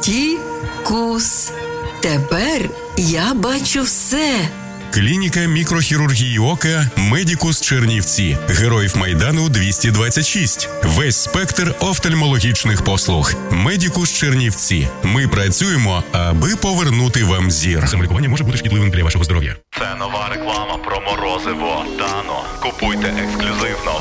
Ті-кус. Тепер я бачу все. Клініка мікрохірургії ока «Медікус Чернівці». Героїв Майдану 226. Весь спектр офтальмологічних послуг. «Медікус Чернівці». Ми працюємо, аби повернути вам зір. Самолікування може бути шкідливим для вашого здоров'я. Це нова реклама про морозиво Дано. Купуйте ексклюзивно